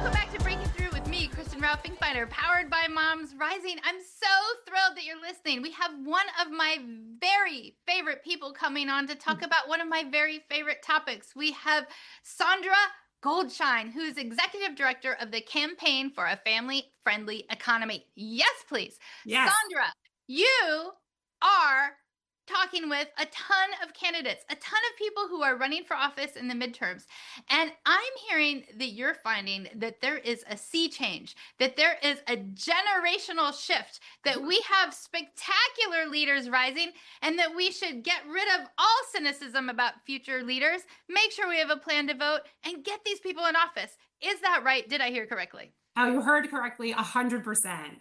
Welcome back to Breaking Through with me, Kristen Rao Finkbeiner, powered by Moms Rising. I'm so thrilled that you're listening. We have one of my very favorite people coming on to talk about one of my very favorite topics. We have Sandra Goldshine, who's executive director of the Campaign for a Family-Friendly Economy. Yes, please. Yes. Sandra, you are talking with a ton of candidates, a ton of people who are running for office in the midterms. And I'm hearing that you're finding that there is a sea change, that there is a generational shift, that we have spectacular leaders rising, and that we should get rid of all cynicism about future leaders, make sure we have a plan to vote, and get these people in office. Is that right? Did I hear correctly? Oh, you heard correctly, 100%.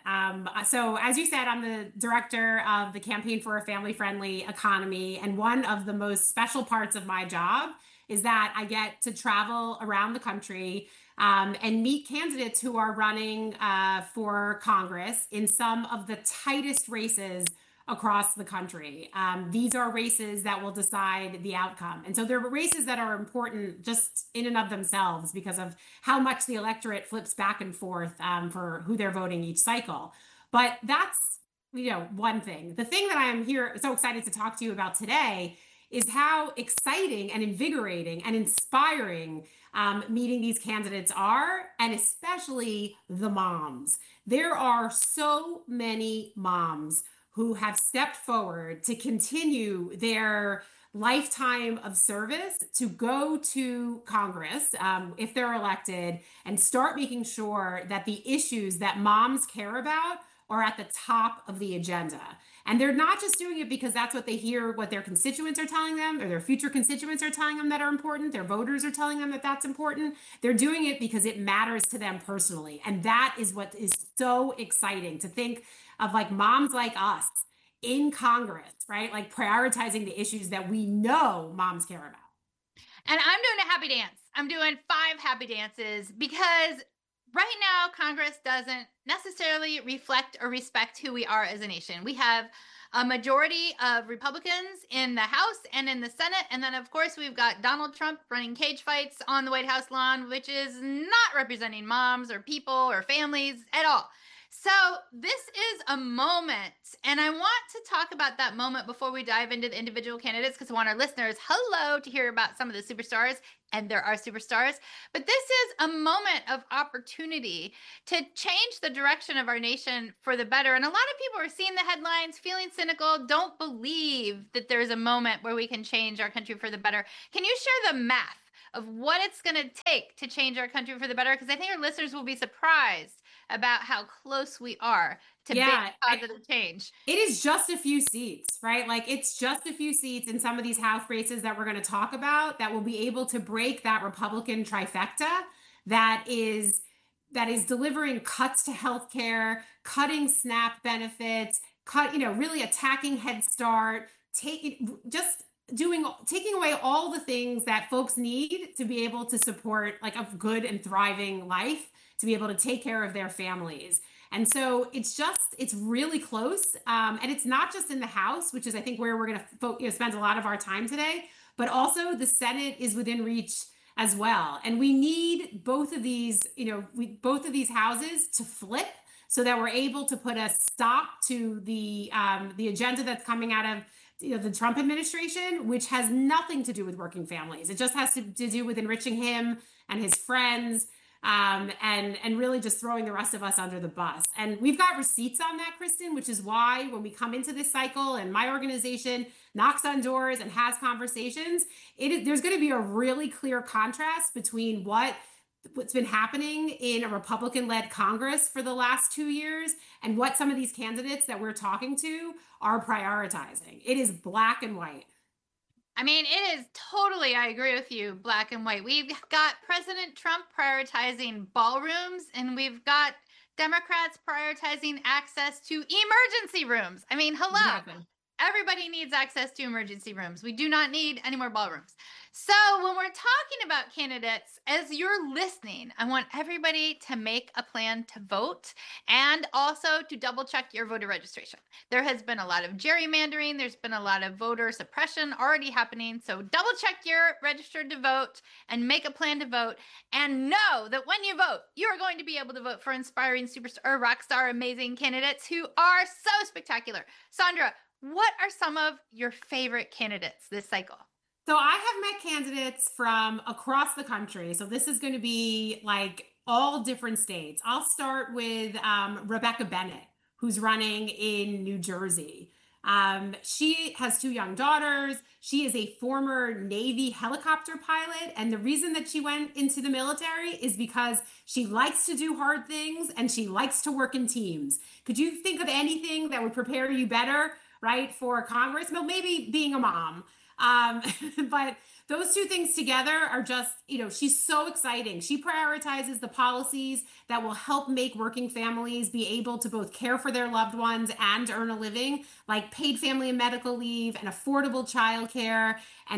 So as you said, I'm the director of the Campaign for a Family-Friendly Economy. And one of the most special parts of my job is that I get to travel around the country and meet candidates who are running for Congress in some of the tightest races across the country. These are races that will decide the outcome. And so they're races that are important just in and of themselves because of how much the electorate flips back and forth for who they're voting each cycle. But that's, one thing. The thing that I am here so excited to talk to you about today is how exciting and invigorating and inspiring meeting these candidates are, and especially the moms. There are so many moms who have stepped forward to continue their lifetime of service to go to Congress if they're elected and start making sure that the issues that moms care about are at the top of the agenda. And they're not just doing it because that's what they hear, what their constituents are telling them, or their future constituents are telling them that are important. Their voters are telling them that that's important. They're doing it because it matters to them personally. And that is what is so exciting to think of, like moms like us in Congress, right? Like prioritizing the issues that we know moms care about. And I'm doing a happy dance. I'm doing 5 happy dances because right now Congress doesn't necessarily reflect or respect who we are as a nation. We have a majority of Republicans in the House and in the Senate. And then, of course, we've got Donald Trump running cage fights on the White House lawn, which is not representing moms or people or families at all. So this is a moment, and I want to talk about that moment before we dive into the individual candidates, because I want our listeners, to hear about some of the superstars, and there are superstars. But this is a moment of opportunity to change the direction of our nation for the better. And a lot of people are seeing the headlines, feeling cynical, don't believe that there's a moment where we can change our country for the better. Can you share the math of what it's going to take to change our country for the better? Because I think our listeners will be surprised about how close we are to big positive change. It is just a few seats, right? Like it's just a few seats in some of these House races that we're going to talk about that will be able to break that Republican trifecta that is delivering cuts to healthcare, cutting SNAP benefits, really attacking Head Start, taking away all the things that folks need to be able to support like a good and thriving life, to be able to take care of their families. And so it's really close. And it's not just in the House, which is, I think, where we're going to spend a lot of our time today, but also the Senate is within reach as well. And we need both of these, both of these houses to flip so that we're able to put a stop to the agenda that's coming out of the Trump administration, which has nothing to do with working families. It just has to do with enriching him and his friends, and really just throwing the rest of us under the bus. And we've got receipts on that, Kristen, which is why when we come into this cycle and my organization knocks on doors and has conversations, there's going to be a really clear contrast between what's been happening in a Republican-led Congress for the last 2 years and what some of these candidates that we're talking to are prioritizing. It is black and white. I mean, it is totally, I agree with you, black and white. We've got President Trump prioritizing ballrooms, and we've got Democrats prioritizing access to emergency rooms. I mean, hello. Exactly. Everybody needs access to emergency rooms. We do not need any more ballrooms. So, when we're talking about candidates, as you're listening, I want everybody to make a plan to vote and also to double check your voter registration. There has been a lot of gerrymandering, there's been a lot of voter suppression already happening. So, double check you're registered to vote and make a plan to vote. And know that when you vote, you are going to be able to vote for inspiring superstar or rock star amazing candidates who are so spectacular. Sandra, what are some of your favorite candidates this cycle? So I have met candidates from across the country. So this is going to be like all different states. I'll start with Rebecca Bennett, who's running in New Jersey. She has two young daughters. She is a former Navy helicopter pilot. And the reason that she went into the military is because she likes to do hard things and she likes to work in teams. Could you think of anything that would prepare you better, right, for Congress? Well, maybe being a mom. Um, but those two things together are just, she's so exciting. She prioritizes the policies that will help make working families be able to both care for their loved ones and earn a living, like paid family and medical leave and affordable childcare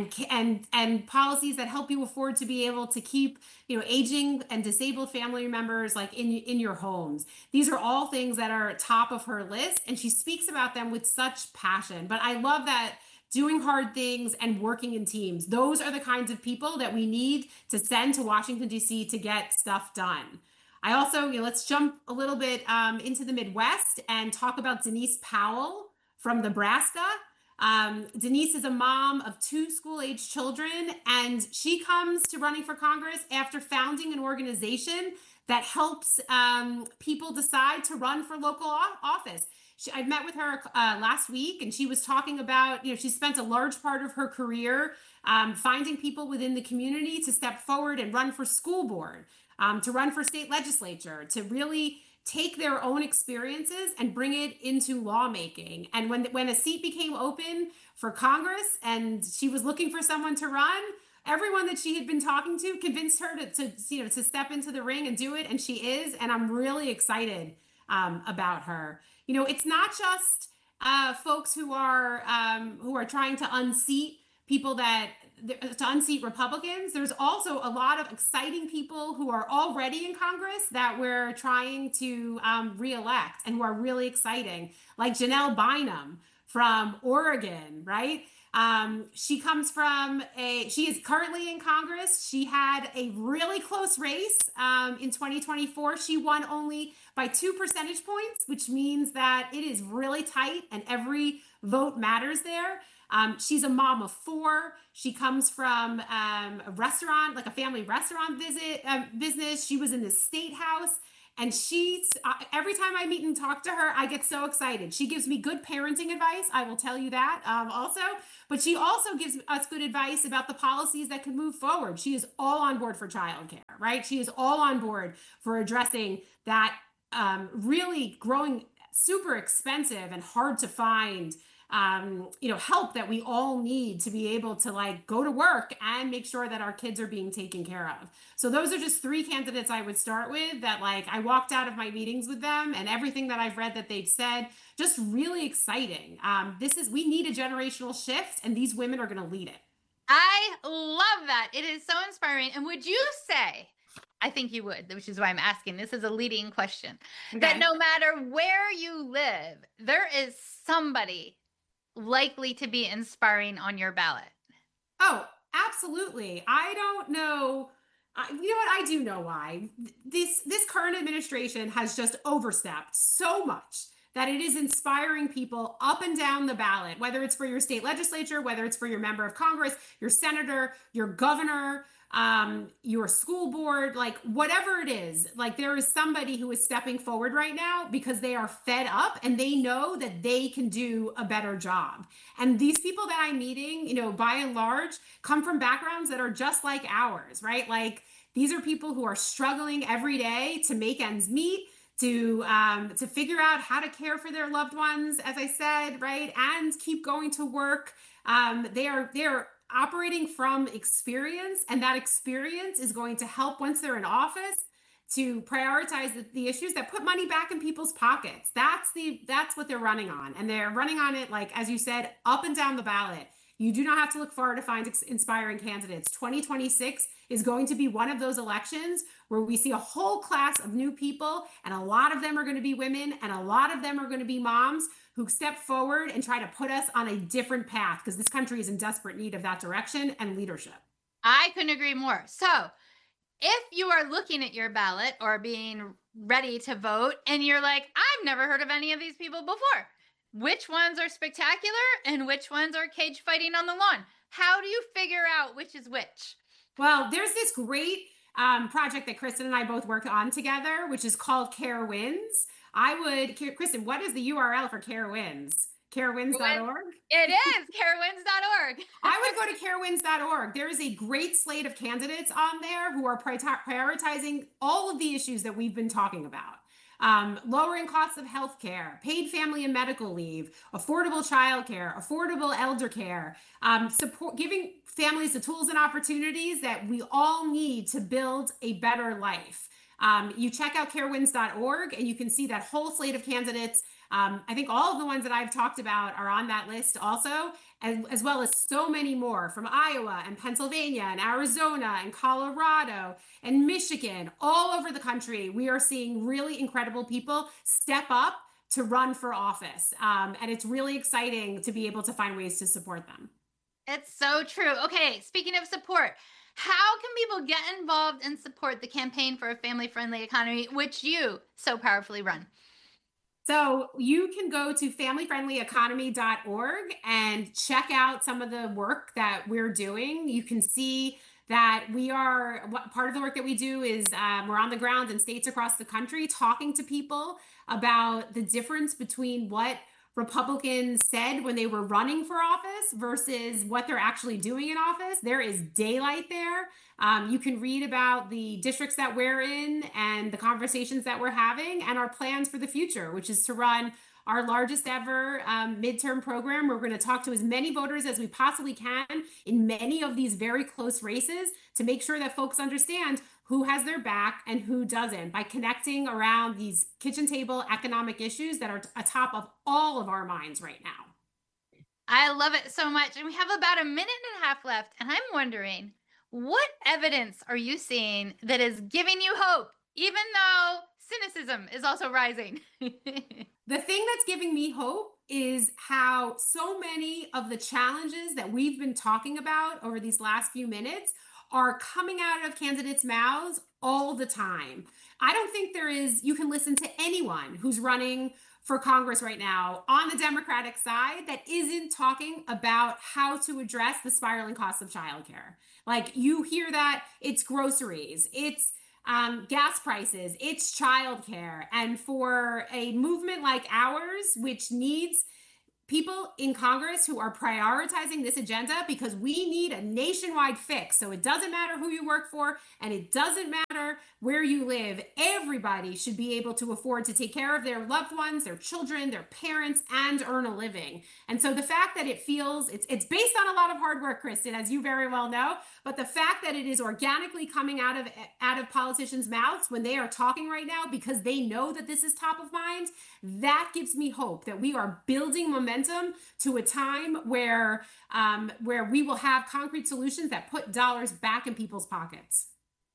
and policies that help you afford to be able to keep, aging and disabled family members like in your homes. These are all things that are top of her list, and she speaks about them with such passion. But I love that doing hard things and working in teams. Those are the kinds of people that we need to send to Washington, D.C. to get stuff done. I also, let's jump a little bit into the Midwest and talk about Denise Powell from Nebraska. Denise is a mom of two school-age children, and she comes to running for Congress after founding an organization that helps people decide to run for local office. I met with her last week, and she was talking about, she spent a large part of her career finding people within the community to step forward and run for school board, to run for state legislature, to really take their own experiences and bring it into lawmaking. And when a seat became open for Congress and she was looking for someone to run, everyone that she had been talking to convinced her to step into the ring and do it, and she is. And I'm really excited about her. It's not just folks who are trying to unseat to unseat Republicans. There's also a lot of exciting people who are already in Congress that we're trying to reelect and who are really exciting, like Janelle Bynum from Oregon, right? She is currently in Congress. She had a really close race in 2024. She won only by 2 percentage points, which means that it is really tight and every vote matters there. She's a mom of 4. She comes from a restaurant, like a family restaurant business. She was in the state house. And every time I meet and talk to her, I get so excited. She gives me good parenting advice. I will tell you that also. But she also gives us good advice about the policies that can move forward. She is all on board for childcare, right? She is all on board for addressing that really growing super expensive and hard to find help that we all need to be able to go to work and make sure that our kids are being taken care of. So those are just 3 candidates I would start with that I walked out of my meetings with them, and everything that I've read that they've said, just really exciting. We need a generational shift, and these women are going to lead it. I love that. It is so inspiring. And would you say, I think you would, which is why I'm asking, this is a leading question, that no matter where you live, there is somebody likely to be inspiring on your ballot? Oh, absolutely. I don't know. You know what? I do know why. This current administration has just overstepped so much that it is inspiring people up and down the ballot, whether it's for your state legislature, whether it's for your member of Congress, your senator, your governor, your school board, whatever it is, there is somebody who is stepping forward right now because they are fed up and they know that they can do a better job. And these people that I'm meeting, by and large, come from backgrounds that are just like ours, right? These are people who are struggling every day to make ends meet, to figure out how to care for their loved ones, as I said, right, and keep going to work. They are operating from experience, and that experience is going to help once they're in office. to prioritize the issues that put money back in people's pockets. That's what they're running on. And they're running on it, like, as you said, up and down the ballot. You do not have to look far to find inspiring candidates. 2026 is going to be one of those elections where we see a whole class of new people, and a lot of them are going to be women, and a lot of them are going to be moms who step forward and try to put us on a different path, because this country is in desperate need of that direction and leadership. I couldn't agree more. So, if you are looking at your ballot or being ready to vote and you're like, I've never heard of any of these people before, which ones are spectacular and which ones are cage fighting on the lawn? How do you figure out which is which? Well, there's this great project that Kristen and I both worked on together, which is called Care Wins. Kristen, what is the URL for Care Wins? Carewins.org? It is carewins.org. I would go to carewins.org. There is a great slate of candidates on there who are prioritizing all of the issues that we've been talking about. Lowering costs of healthcare, paid family and medical leave, affordable childcare, affordable elder care, giving families the tools and opportunities that we all need to build a better life. You check out carewins.org and you can see that whole slate of candidates. I think all of the ones that I've talked about are on that list also, as well as so many more from Iowa and Pennsylvania and Arizona and Colorado and Michigan, all over the country. We are seeing really incredible people step up to run for office. And it's really exciting to be able to find ways to support them. It's so true. Okay, speaking of support, how can people get involved and support the campaign for a family-friendly economy, which you so powerfully run? So you can go to familyfriendlyeconomy.org and check out some of the work that we're doing. You can see that part of the work that we do is we're on the ground in states across the country talking to people about the difference between what Republicans said when they were running for office versus what they're actually doing in office. There is daylight there. You can read about the districts that we're in and the conversations that we're having and our plans for the future, which is to run our largest ever midterm program. We're going to talk to as many voters as we possibly can in many of these very close races to make sure that folks understand who has their back and who doesn't, by connecting around these kitchen table economic issues that are atop of all of our minds right now. I love it so much. And we have about a minute and a half left. And I'm wondering, what evidence are you seeing that is giving you hope, even though cynicism is also rising? The thing that's giving me hope is how so many of the challenges that we've been talking about over these last few minutes are coming out of candidates' mouths all the time. I don't think you can listen to anyone who's running for Congress right now on the Democratic side that isn't talking about how to address the spiraling costs of childcare. Like, you hear that it's groceries, it's gas prices, it's childcare. And for a movement like ours, which needs people in Congress who are prioritizing this agenda, because we need a nationwide fix. So it doesn't matter who you work for and it doesn't matter where you live. Everybody should be able to afford to take care of their loved ones, their children, their parents, and earn a living. And so the fact that it's based on a lot of hard work, Kristen, as you very well know, but the fact that it is organically coming out of politicians' mouths when they are talking right now because they know that this is top of mind, that gives me hope that we are building momentum to a time where we will have concrete solutions that put dollars back in people's pockets.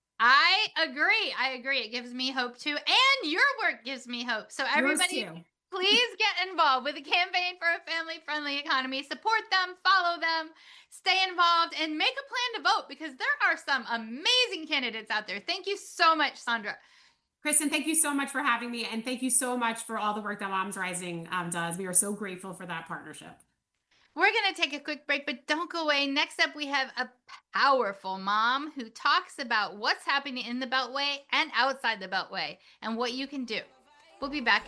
I agree. It gives me hope too. And your work gives me hope. So everybody, please get involved with the campaign for a family-friendly economy. Support them, follow them, stay involved, and make a plan to vote, because there are some amazing candidates out there. Thank you so much, Sandra. Kristen, thank you so much for having me. And thank you so much for all the work that Moms Rising does. We are so grateful for that partnership. We're going to take a quick break, but don't go away. Next up, we have a powerful mom who talks about what's happening in the Beltway and outside the Beltway and what you can do. We'll be back